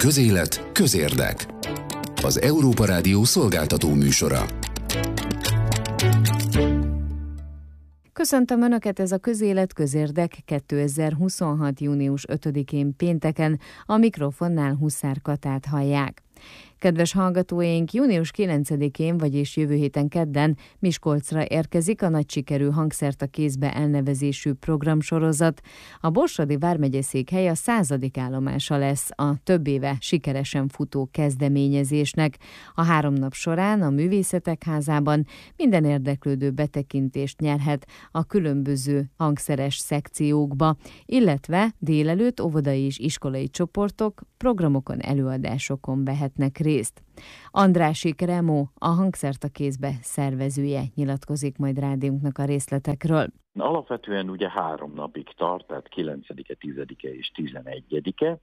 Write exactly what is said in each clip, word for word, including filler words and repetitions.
Közélet, közérdek. Az Európa Rádió szolgáltató műsora. Köszöntöm Önöket, ez a Közélet, közérdek kétezer-huszonhat. június ötödikén pénteken, a mikrofonnál Huszár Katát hallják. Kedves hallgatóink, június kilencedikén, vagyis jövő héten kedden Miskolcra érkezik a nagy sikerű Hangszert a kézbe elnevezésű programsorozat. A Borsodi vármegyeszékhely a századik állomása lesz a több éve sikeresen futó kezdeményezésnek. A három nap során a Művészetek Házában minden érdeklődő betekintést nyerhet a különböző hangszeres szekciókba, illetve délelőtt óvodai és iskolai csoportok programokon, előadásokon vehetnek részt. Andrásik Remó, a Hangszert a kézbe szervezője nyilatkozik majd rádiónknak a részletekről. Alapvetően ugye három napig tart, tehát kilencedike, tizedike és tizenegyedike,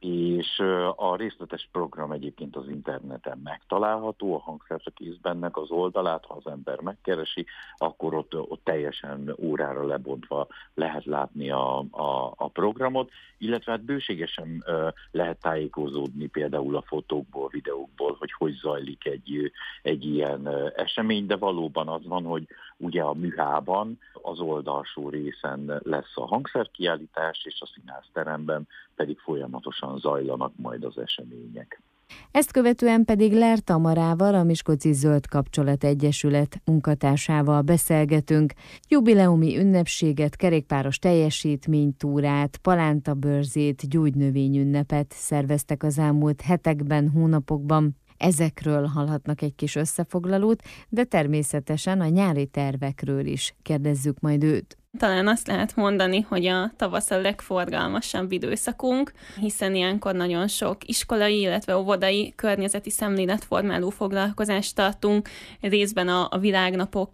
és a részletes program egyébként az interneten megtalálható, a Hangszert a kézbennek az oldalát, ha az ember megkeresi, akkor ott, ott teljesen órára lebontva lehet látni a, a, a programot, illetve hát bőségesen lehet tájékozódni például a fotókból, videókból, hogy hogy zajlik egy, egy ilyen esemény, de valóban az van, hogy ugye a műhában az oldalsó részen lesz a hangszerkiállítás, és a színházteremben pedig folyamatosan zajlanak majd az események. Ezt követően pedig Ler Tamarával, a Miskolci Zöld Kapcsolat Egyesület munkatársával beszélgetünk. Jubileumi ünnepséget, kerékpáros teljesítménytúrát, palántabörzét, gyógynövényünnepet szerveztek az elmúlt hetekben, hónapokban. Ezekről hallhatnak egy kis összefoglalót, de természetesen a nyári tervekről is kérdezzük majd őt. Talán azt lehet mondani, hogy a tavasz a legforgalmasabb időszakunk, hiszen ilyenkor nagyon sok iskolai, illetve óvodai környezeti szemléletformáló foglalkozást tartunk, részben a, a világnapok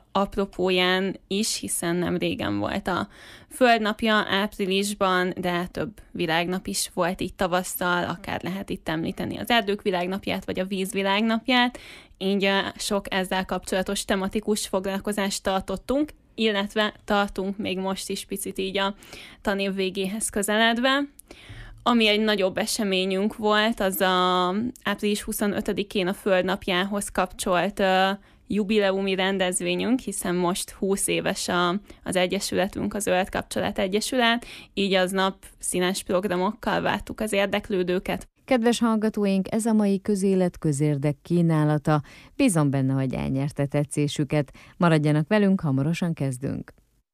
apropóján is, hiszen nem régen volt a Földnapja áprilisban, de több világnap is volt így tavasszal, akár lehet itt említeni az Erdők világnapját, vagy a Víz világnapját, így sok ezzel kapcsolatos tematikus foglalkozást tartottunk, illetve tartunk még most is picit így a tanév végéhez közeledve. Ami egy nagyobb eseményünk volt, az a április huszonötödikén a Földnapjához kapcsolt uh, jubileumi rendezvényünk, hiszen most húsz éves a, az Egyesületünk, az Zöld Kapcsolat Egyesület, így aznap színes programokkal vártuk az érdeklődőket. Kedves hallgatóink, ez a mai Közélet, közérdek kínálata. Bízom benne, hogy elnyerte tetszésüket. Maradjanak velünk, hamarosan kezdünk.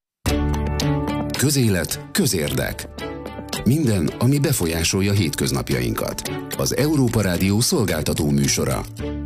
Közélet, közérdek. Minden, ami befolyásolja hétköznapjainkat. Az Európa Rádió szolgáltató műsora.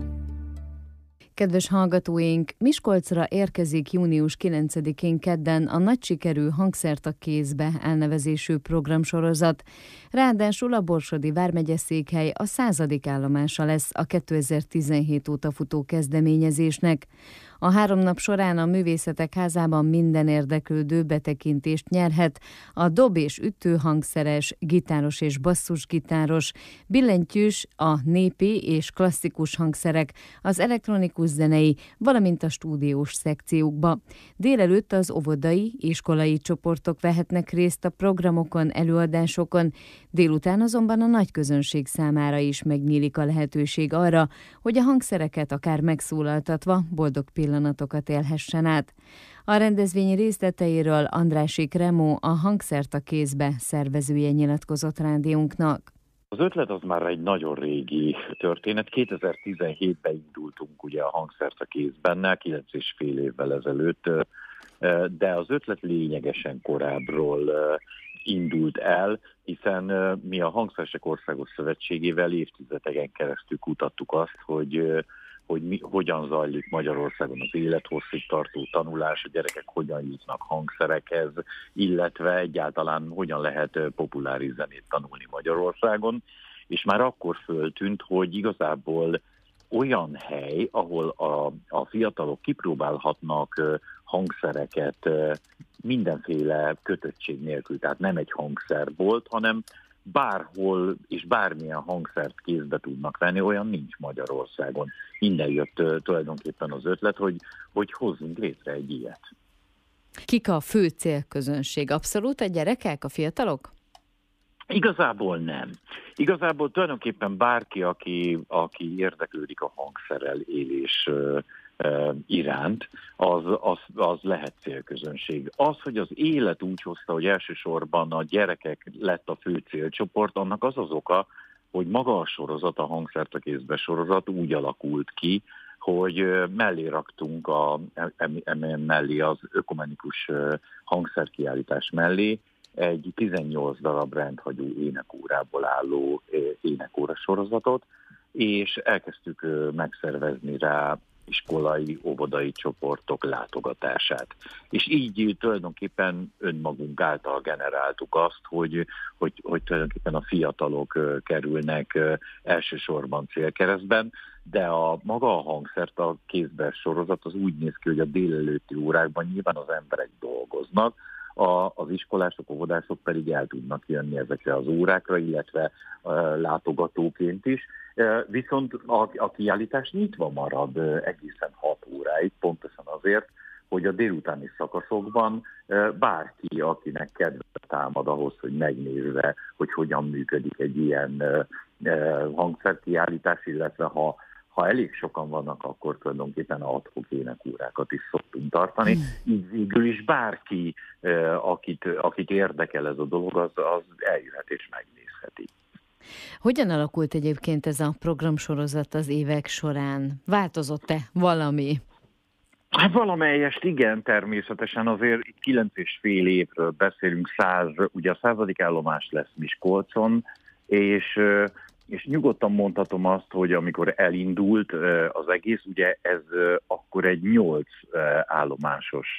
Kedves hallgatóink, Miskolcra érkezik június kilencedikén kedden a nagy sikerű Hangszert a kézbe elnevezésű programsorozat. Ráadásul a Borsodi vármegyeszékhely a századik állomása lesz a kétezer-tizenhét óta futó kezdeményezésnek. A három nap során a Művészetek Házában minden érdeklődő betekintést nyerhet a dob- és ütőhangszeres, gitáros és basszusgitáros, billentyűs, a népi és klasszikus hangszerek, az elektronikus zenei, valamint a stúdiós szekciókba. Délelőtt az óvodai, iskolai csoportok vehetnek részt a programokon, előadásokon, délután azonban a nagy közönség számára is megnyílik a lehetőség arra, hogy a hangszereket akár megszólaltatva boldog pillanatokat élhessen át. A rendezvény részleteiről Andrásik Remó, a Hangszert a kézbe szervezője nyilatkozott rádiónknak. Az ötlet az már egy nagyon régi történet. kétezer-tizenhétben indultunk ugye a Hangszert a kézbennel, kilenc és fél évvel ezelőtt, de az ötlet lényegesen korábbról indult el, hiszen mi a Hangszeresek Országos Szövetségével évtizedeken keresztül kutattuk azt, hogy hogy mi, hogyan zajlik Magyarországon az élethosszig tartó tanulás, a gyerekek hogyan jutnak hangszerekhez, illetve egyáltalán hogyan lehet populáris zenét tanulni Magyarországon. És már akkor föltűnt, hogy igazából olyan hely, ahol a, a fiatalok kipróbálhatnak hangszereket mindenféle kötöttség nélkül, tehát nem egy hangszerbolt, hanem bárhol és bármilyen hangszert kézbe tudnak venni, olyan nincs Magyarországon. Innen jött uh, tulajdonképpen az ötlet, hogy, hogy hozzunk létre egy ilyet. Kik a fő célközönség? Abszolút a gyerekek, a fiatalok? Igazából nem. Igazából tulajdonképpen bárki, aki, aki érdeklődik a hangszerrel élés iránt, az, az, az lehet célközönség. Az, hogy az élet úgy hozta, hogy elsősorban a gyerekek lett a fő célcsoport, annak az az oka, hogy maga a sorozat, a Hangszert a kézbe sorozat úgy alakult ki, hogy mellé raktunk a, mellé az ökumenikus hangszerkiállítás mellé egy tizennyolc darab rendhagyó énekórából álló énekóra sorozatot, és elkezdtük megszervezni rá iskolai, óvodai csoportok látogatását. És így tulajdonképpen önmagunk által generáltuk azt, hogy, hogy, hogy tulajdonképpen a fiatalok kerülnek elsősorban célkeresztben, de a maga a Hangszert a kézbe sorozat az úgy néz ki, hogy a délelőtti órákban nyilván az emberek dolgoznak, A, az iskolások, óvodások pedig el tudnak jönni ezekre az órákra, illetve uh, látogatóként is. Uh, viszont a, a kiállítás nyitva marad uh, egészen hat óráig, pontosan azért, hogy a délutáni szakaszokban uh, bárki, akinek kedve támad ahhoz, hogy megnézze, hogy hogyan működik egy ilyen uh, uh, hangszerkiállítás, illetve ha Ha elég sokan vannak, akkor tulajdonképpen ad hoc énekórákat is szoktunk tartani. Mm. Így végül is bárki, akit, akit érdekel ez a dolog, az, az eljöhet és megnézheti. Hogyan alakult egyébként ez a programsorozat az évek során? Változott-e valami? Hát valamelyest igen, természetesen azért kilenc és fél évről beszélünk, száz, ugye a századik állomás lesz Miskolcon, és És nyugodtan mondhatom azt, hogy amikor elindult az egész, ugye ez akkor egy nyolc állomásos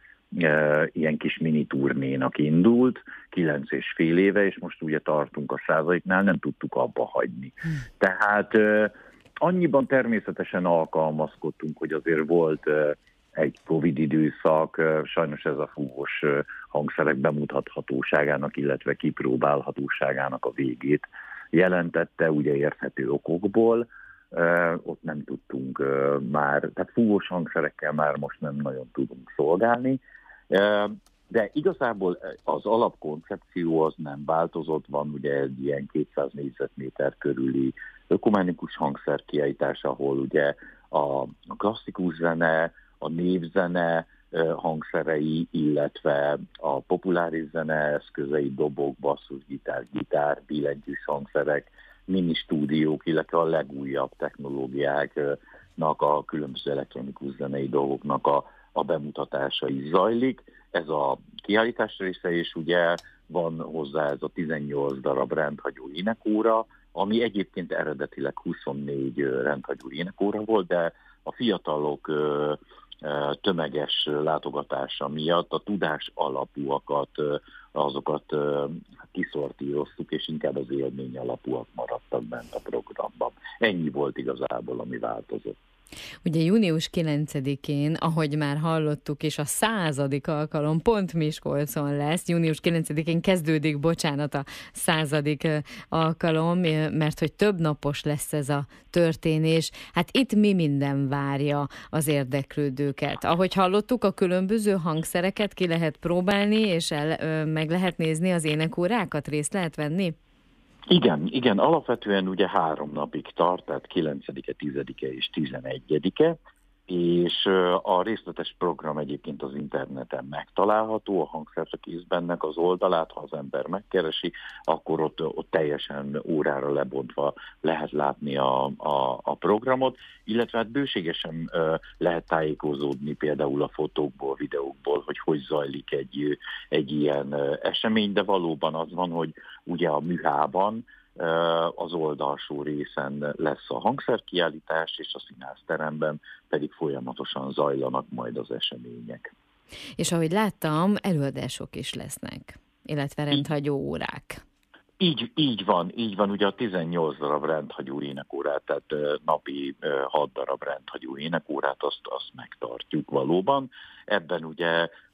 ilyen kis mini turnénak indult, kilenc és fél éve, és most ugye tartunk a századiknál, nem tudtuk abba hagyni. Hmm. Tehát annyiban természetesen alkalmazkodtunk, hogy azért volt egy Covid időszak, sajnos ez a fúvós hangszerek bemutathatóságának, illetve kipróbálhatóságának a végét jelentette, ugye érthető okokból, uh, ott nem tudtunk uh, már, tehát fúvós hangszerekkel már most nem nagyon tudunk szolgálni, uh, de igazából az alapkoncepció az nem változott, van ugye egy ilyen kétszáz négyzetméter körüli ökumenikus hangszerkiállítás, ahol ugye a klasszikus zene, a népzene hangszerei, illetve a populáris zene eszközei, dobok, basszusgitár, gitár, billentyűs hangszerek, mini stúdiók, illetve a legújabb technológiáknak, a különböző elektronikus zenei dolgoknak a, a bemutatása is zajlik. Ez a kiállítás része, és ugye van hozzá ez a tizennyolc darab rendhagyó énekóra, ami egyébként eredetileg huszonnégy rendhagyó énekóra volt, de a fiatalok tömeges látogatása miatt a tudás alapúakat, azokat kiszortíroztuk, és inkább az élmény alapúak maradtak bent a programban. Ennyi volt igazából, ami változott. Ugye június kilencedikén, ahogy már hallottuk, és a századik alkalom pont Miskolcon lesz, június kilencedikén kezdődik, bocsánat, a századik alkalom, mert hogy több napos lesz ez a történés. Hát itt mi minden várja az érdeklődőket? Ahogy hallottuk, a különböző hangszereket ki lehet próbálni, és el, meg lehet nézni az énekórákat, részt lehet venni? Igen, igen, alapvetően ugye három napig tart, tehát kilencedike, tizedike és tizenegyedike, és a részletes program egyébként az interneten megtalálható, a Hangszert a kézbennek az oldalát, ha az ember megkeresi, akkor ott, ott teljesen órára lebontva lehet látni a, a, a programot, illetve hát bőségesen uh, lehet tájékozódni például a fotókból, videókból, hogy hogy zajlik egy, egy ilyen uh, esemény, de valóban az van, hogy ugye a műhában az oldalsó részen lesz a hangszerkiállítás, és a színászteremben pedig folyamatosan zajlanak majd az események. És ahogy láttam, előadások is lesznek, illetve rendhagyó órák. Így, így van, így van, ugye a tizennyolc darab rendhagyó énekórát, tehát napi hat darab rendhagyó énekórát, azt, azt megtartjuk valóban. Ebben ugye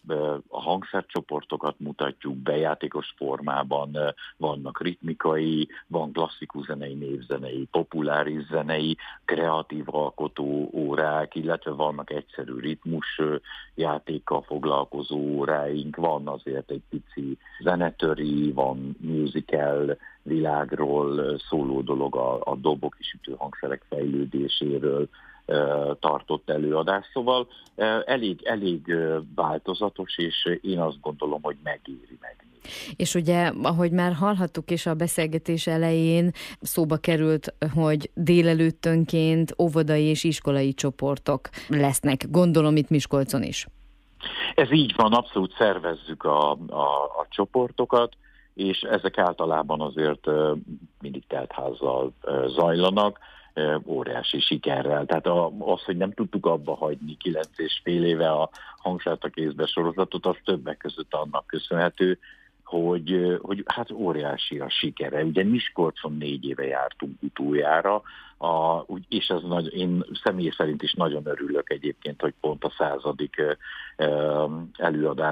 a hangszercsoportokat mutatjuk be játékos formában, vannak ritmikai, van klasszikus zenei, névzenei, populáris zenei, kreatív alkotó órák, illetve vannak egyszerű ritmus játékkal foglalkozó óráink, van azért egy pici zenetöri, van musical világról szóló dolog, a, a dobok és ütőhangszerek fejlődéséről tartott előadás, szóval elég, elég változatos, és én azt gondolom, hogy megéri megnézni. És ugye, ahogy már hallhattuk is a beszélgetés elején, szóba került, hogy délelőttönként óvodai és iskolai csoportok lesznek, gondolom itt Miskolcon is. Ez így van, abszolút szervezzük a, a, a csoportokat, és ezek általában azért mindig teltházzal zajlanak, óriási sikerrel. Tehát az, hogy nem tudtuk abba hagyni kilenc és fél éve a Hangszert a kézbe sorozatot, az többek között annak köszönhető, hogy, hogy hát óriási a sikere. Ugye Miskolcon négy éve jártunk utoljára, a, és ez nagy, én személy szerint is nagyon örülök egyébként, hogy pont a századik előadás